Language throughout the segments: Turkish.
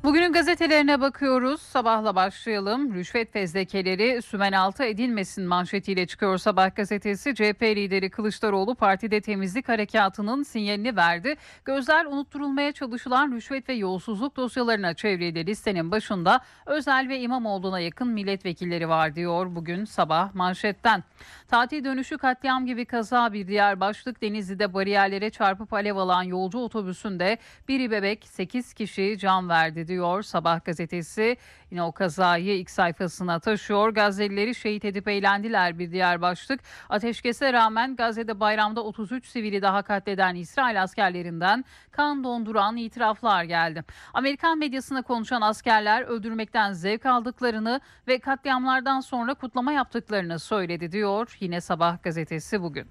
Bugünün gazetelerine bakıyoruz. Sabahla başlayalım. Rüşvet fezlekeleri sümenaltı edilmesin manşetiyle çıkıyor Sabah gazetesi. CHP lideri Kılıçdaroğlu partide temizlik harekatının sinyalini verdi. Gözler unutturulmaya çalışılan rüşvet ve yolsuzluk dosyalarına çevrili listenin başında Özel ve İmamoğlu'na yakın milletvekilleri var diyor bugün Sabah manşetten. Tatil dönüşü katliam gibi kaza bir diğer başlık. Denizli'de bariyerlere çarpıp alev alan yolcu otobüsünde biri bebek 8 kişi can verdi diyor Sabah gazetesi. Yine o kazayı ilk sayfasına taşıyor. Gazze'lileri şehit edip eğlendiler bir diğer başlık. Ateşkese rağmen Gazze'de bayramda 33 sivili daha katleden İsrail askerlerinden kan donduran itiraflar geldi. Amerikan medyasına konuşan askerler öldürmekten zevk aldıklarını ve katliamlardan sonra kutlama yaptıklarını söyledi diyor yine Sabah gazetesi bugün.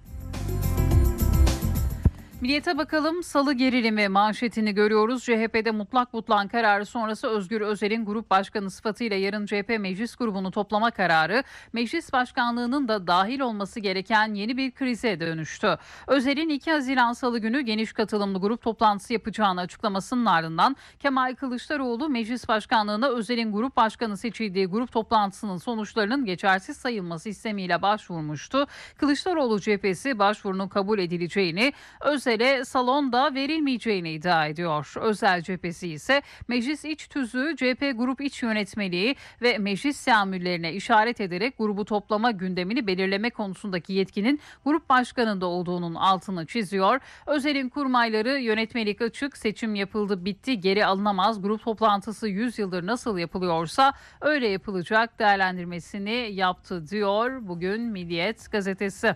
Milliyete bakalım. Salı gerilimi manşetini görüyoruz. CHP'de mutlak butlan kararı sonrası Özgür Özel'in grup başkanı sıfatıyla yarın CHP meclis grubunu toplama kararı meclis başkanlığının da dahil olması gereken yeni bir krize dönüştü. Özel'in 2 Haziran Salı günü geniş katılımlı grup toplantısı yapacağını açıklamasının ardından Kemal Kılıçdaroğlu meclis başkanlığına Özel'in grup başkanı seçildiği grup toplantısının sonuçlarının geçersiz sayılması istemiyle başvurmuştu. Kılıçdaroğlu cephesi başvurunun kabul edileceğini, Özel'e salonda verilmeyeceğini iddia ediyor. Özel cephesi ise meclis iç tüzüğü, CHP grup iç yönetmeliği ve meclis teamüllerine işaret ederek grubu toplama gündemini belirleme konusundaki yetkinin grup başkanında olduğunun altını çiziyor. Özel'in kurmayları yönetmelik açık, seçim yapıldı bitti geri alınamaz, grup toplantısı 100 yıldır nasıl yapılıyorsa öyle yapılacak değerlendirmesini yaptı diyor bugün Milliyet gazetesi.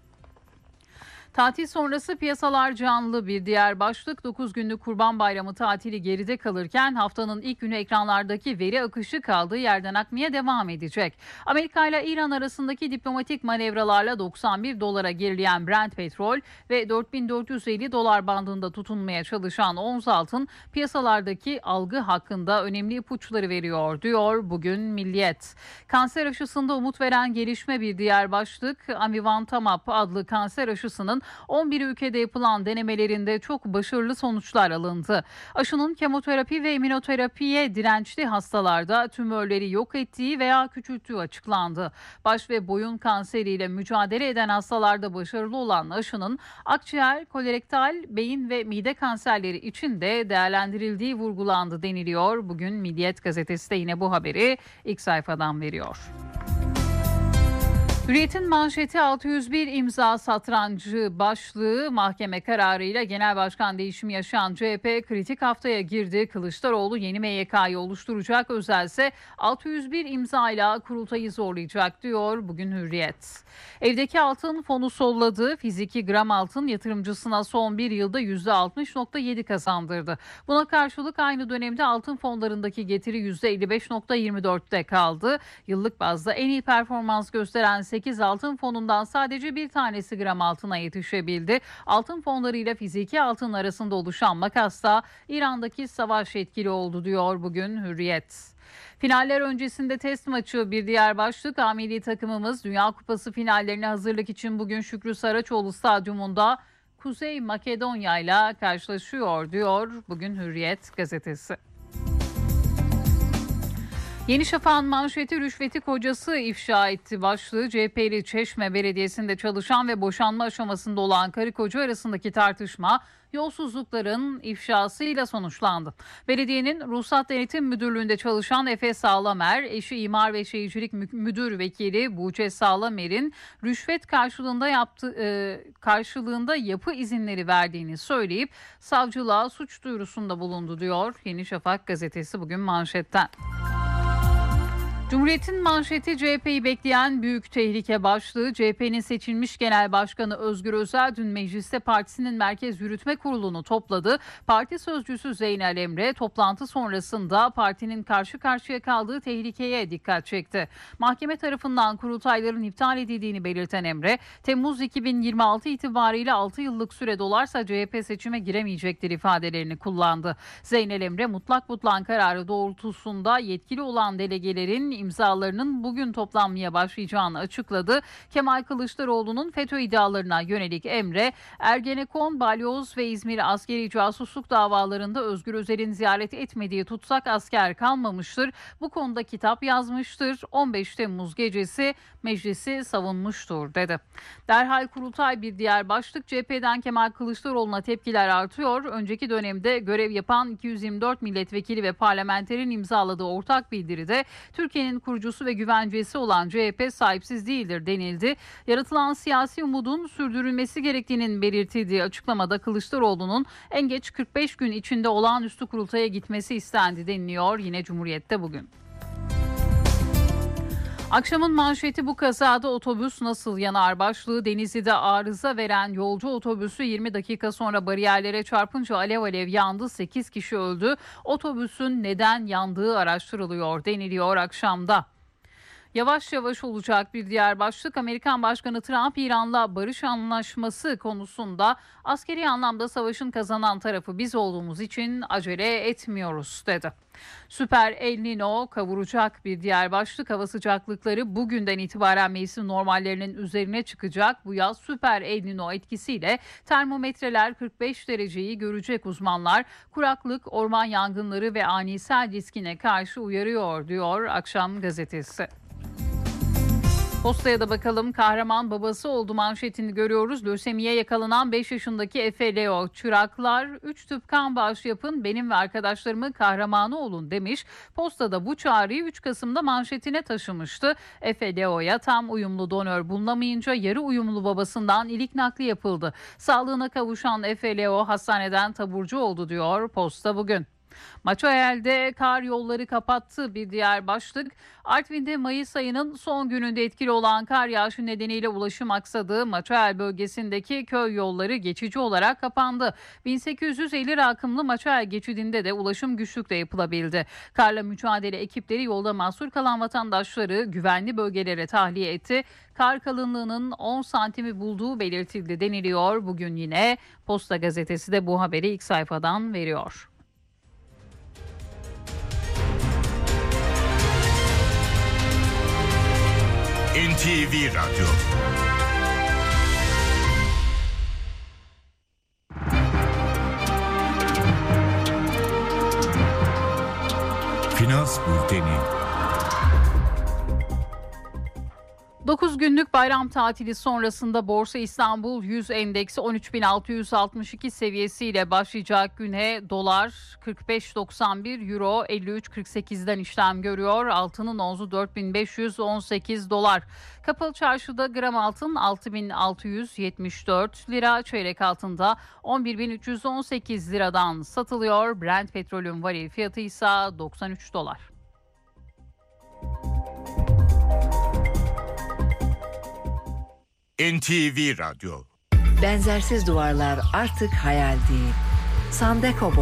Tatil sonrası piyasalar canlı bir diğer başlık. 9 günlük Kurban Bayramı tatili geride kalırken haftanın ilk günü ekranlardaki veri akışı kaldığı yerden akmaya devam edecek. Amerika ile İran arasındaki diplomatik manevralarla 91 dolara gerileyen Brent petrol ve 4450 dolar bandında tutunmaya çalışan ons altın piyasalardaki algı hakkında önemli ipuçları veriyor diyor bugün Milliyet. Kanser aşısında umut veren gelişme bir diğer başlık. Amivantamab adlı kanser aşısının 11 ülkede yapılan denemelerinde çok başarılı sonuçlar alındı. Aşının kemoterapi ve immünoterapiye dirençli hastalarda tümörleri yok ettiği veya küçülttüğü açıklandı. Baş ve boyun kanseriyle mücadele eden hastalarda başarılı olan aşının akciğer, kolorektal, beyin ve mide kanserleri için de değerlendirildiği vurgulandı deniliyor. Bugün Milliyet gazetesi de yine bu haberi ilk sayfadan veriyor. Hürriyet'in manşeti 601 imza satrancı başlığı. Mahkeme kararıyla genel başkan değişimi yaşayan CHP kritik haftaya girdi. Kılıçdaroğlu yeni MYK'yı oluşturacak, Özelse 601 imzayla kurultayı zorlayacak diyor bugün Hürriyet. Evdeki altın fonu solladı. Fiziki gram altın yatırımcısına son bir yılda %60,7 kazandırdı. Buna karşılık aynı dönemde altın fonlarındaki getiri %55,24'te kaldı. Yıllık bazda en iyi performans gösteren 8 altın fonundan sadece bir tanesi gram altına yetişebildi. Altın fonlarıyla fiziki altın arasında oluşan makasta İran'daki savaş etkili oldu diyor bugün Hürriyet. Finaller öncesinde test maçı bir diğer başlık. Milli takımımız Dünya Kupası finallerine hazırlık için bugün Şükrü Saraçoğlu Stadyumunda Kuzey Makedonya ile karşılaşıyor diyor bugün Hürriyet gazetesi. Yeni Şafak'ın manşeti rüşveti kocası ifşa etti başlığı. CHP'li Çeşme Belediyesi'nde çalışan ve boşanma aşamasında olan karı koca arasındaki tartışma yolsuzlukların ifşasıyla sonuçlandı. Belediyenin Ruhsat Denetim Müdürlüğü'nde çalışan Efe Sağlamer, eşi İmar ve Şehircilik Müdür Vekili Buğçe Sağlamer'in rüşvet karşılığında yapı izinleri verdiğini söyleyip savcılığa suç duyurusunda bulundu diyor Yeni Şafak gazetesi bugün manşetten. Cumhuriyet'in manşeti CHP'yi bekleyen büyük tehlike başlığı. CHP'nin seçilmiş genel başkanı Özgür Özel dün mecliste partisinin Merkez Yürütme Kurulu'nu topladı. Parti sözcüsü Zeynel Emre toplantı sonrasında partinin karşı karşıya kaldığı tehlikeye dikkat çekti. Mahkeme tarafından kurultayların iptal edildiğini belirten Emre, Temmuz 2026 itibariyle 6 yıllık süre dolarsa CHP seçime giremeyecektir ifadelerini kullandı. Zeynel Emre mutlak butlan kararı doğrultusunda yetkili olan delegelerin imzalarının bugün toplanmaya başlayacağını açıkladı. Kemal Kılıçdaroğlu'nun FETÖ iddialarına yönelik emre, Ergenekon, Balyoz ve İzmir askeri casusluk davalarında Özgür Özel'in ziyaret etmediği tutsak asker kalmamıştır. Bu konuda kitap yazmıştır. 15 Temmuz gecesi meclisi savunmuştur dedi. Derhal kurultay bir diğer başlık. CHP'den Kemal Kılıçdaroğlu'na tepkiler artıyor. Önceki dönemde görev yapan 224 milletvekili ve parlamenterin imzaladığı ortak bildiride Türkiye'nin kurucusu ve güvencesi olan CHP sahipsiz değildir denildi. Yaratılan siyasi umudun sürdürülmesi gerektiğinin belirtildiği açıklamada Kılıçdaroğlu'nun en geç 45 gün içinde olağanüstü kurultaya gitmesi istendi deniliyor yine Cumhuriyet'te bugün. Akşamın manşeti bu kazada otobüs nasıl yanar başlığı. Denizli'de arıza veren yolcu otobüsü 20 dakika sonra bariyerlere çarpınca alev alev yandı. 8 kişi öldü. Otobüsün neden yandığı araştırılıyor deniliyor akşamda. Yavaş yavaş olacak bir diğer başlık. Amerikan Başkanı Trump, İran'la barış anlaşması konusunda askeri anlamda savaşın kazanan tarafı biz olduğumuz için acele etmiyoruz dedi. Süper El Nino kavuracak bir diğer başlık. Hava sıcaklıkları bugünden itibaren mevsim normallerinin üzerine çıkacak. Bu yaz Süper El Nino etkisiyle termometreler 45 dereceyi görecek uzmanlar. Kuraklık, orman yangınları ve ani sel riskine karşı uyarıyor diyor Akşam Gazetesi. Postaya da bakalım. Kahraman babası oldu manşetini görüyoruz. Lösemiye yakalanan 5 yaşındaki Efe Leo. Çıraklar 3 tüp kan bağışı yapın, benim ve arkadaşlarımın kahramanı olun demiş. Postada bu çağrıyı 3 Kasım'da manşetine taşımıştı. Efe Leo'ya tam uyumlu donör bulunamayınca yarı uyumlu babasından ilik nakli yapıldı. Sağlığına kavuşan Efe Leo hastaneden taburcu oldu diyor Posta bugün. Maçoyel'de kar yolları kapattı bir diğer başlık. Artvin'de Mayıs ayının son gününde etkili olan kar yağışı nedeniyle ulaşım aksadı. Maçoyel bölgesindeki köy yolları geçici olarak kapandı. 1850 rakımlı Maçoyel geçidinde de ulaşım güçlükle yapılabildi. Karla mücadele ekipleri yolda mahsur kalan vatandaşları güvenli bölgelere tahliye etti. Kar kalınlığının 10 santimi bulduğu belirtildi deniliyor. Bugün yine Posta Gazetesi de bu haberi ilk sayfadan veriyor. NTV Radyo. Finans Bülteni. 9 günlük bayram tatili sonrasında Borsa İstanbul 100 endeksi 13.662 seviyesiyle başlayacak güne dolar 45.91, euro 53.48'den işlem görüyor. Altının onzu 4.518 dolar. Kapalı çarşıda gram altın 6.674 lira, çeyrek altında 11.318 liradan satılıyor. Brent petrolün varil fiyatı ise 93 dolar. NTV Radyo. Benzersiz duvarlar artık hayal değil. Sandeko